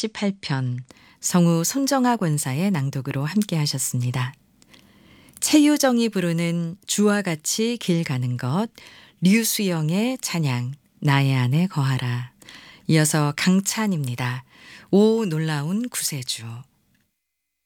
188편 성우 손정아 권사의 낭독으로 함께 하셨습니다. 최유정이 부르는 주와 같이 길 가는 것, 류수영의 찬양, 나의 안에 거하라. 이어서 강찬입니다. 오 놀라운 구세주.